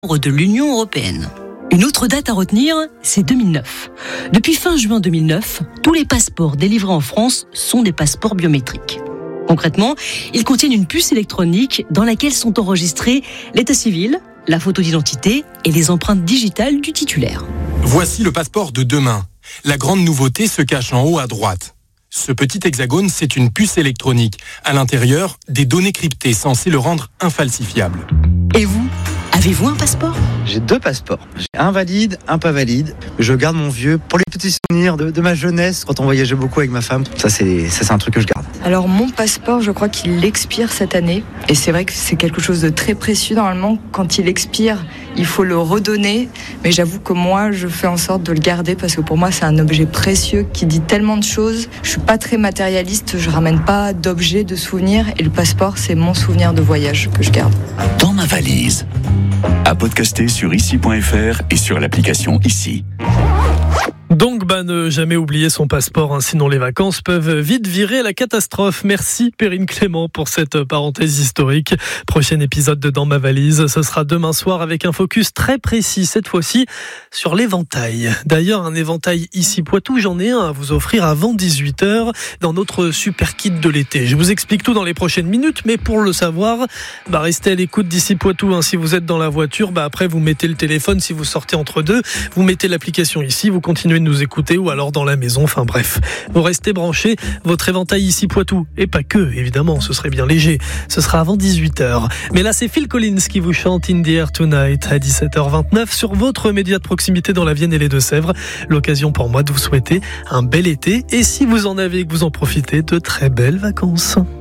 de l'Union européenne. Une autre date à retenir, c'est 2009. Depuis fin juin 2009, tous les passeports délivrés en France sont des passeports biométriques. Concrètement, ils contiennent une puce électronique dans laquelle sont enregistrés l'état civil, la photo d'identité et les empreintes digitales du titulaire. Voici le passeport de demain. La grande nouveauté se cache en haut à droite. Ce petit hexagone, c'est une puce électronique. À l'intérieur, des données cryptées censées le rendre infalsifiable. Et vous, avez-vous un passeport ? J'ai 2 passeports. J'ai un valide, un pas valide. Je garde mon vieux pour les petits souvenirs de ma jeunesse, quand on voyageait beaucoup avec ma femme. Ça, c'est un truc que je garde. Alors mon passeport, je crois qu'il expire cette année. Et c'est vrai que c'est quelque chose de très précieux. Normalement, quand il expire, il faut le redonner. Mais j'avoue que moi, je fais en sorte de le garder parce que pour moi, c'est un objet précieux qui dit tellement de choses. Je suis pas très matérialiste, je ramène pas d'objets, de souvenirs. Et le passeport, c'est mon souvenir de voyage que je garde. Dans ma valise. À podcaster sur ici.fr et sur l'application Ici. Donc, ne jamais oublier son passeport, sinon les vacances peuvent vite virer à la catastrophe. Merci Perrine Clément pour cette parenthèse historique. Prochain épisode de Dans ma valise, ce sera demain soir avec un focus très précis, cette fois-ci sur l'éventail. D'ailleurs, un éventail ici Poitou, j'en ai un à vous offrir avant 18h dans notre super kit de l'été. Je vous explique tout dans les prochaines minutes, mais pour le savoir, restez à l'écoute d'ici Poitou. Si vous êtes dans la voiture, après vous mettez le téléphone, si vous sortez entre deux, vous mettez l'application Ici, vous continuez de nous écouter ou alors dans la maison, bref. Vous restez branchés, votre éventail ici Poitou. Et pas que, évidemment, ce serait bien léger. Ce sera avant 18h. Mais là, c'est Phil Collins qui vous chante In the Air Tonight à 17h29 sur votre média de proximité dans la Vienne et les Deux-Sèvres. L'occasion pour moi de vous souhaiter un bel été et si vous en avez, que vous en profitez, de très belles vacances.